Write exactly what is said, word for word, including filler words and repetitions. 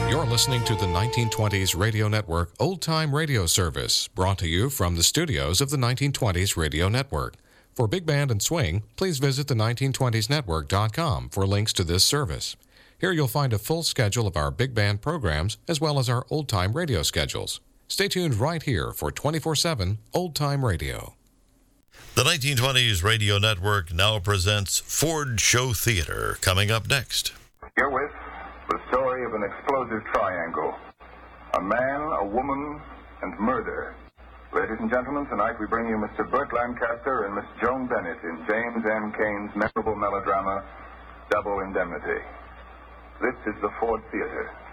You're listening to the nineteen twenties Radio Network Old Time Radio Service, brought to you from the studios of the nineteen twenties Radio Network. For Big Band and Swing, please visit the nineteen twenties network dot com for links to this service. Here you'll find a full schedule of our big band programs as well as our old-time radio schedules. Stay tuned right here for twenty-four seven Old Time Radio. The nineteen twenties Radio Network now presents Ford Show Theater, coming up next. Herewith, the story of an explosive triangle. A man, a woman, and murder. Ladies and gentlemen, tonight we bring you Mister Burt Lancaster and Miss Joan Bennett in James M. Cain's memorable melodrama, Double Indemnity. This is the Ford Theater.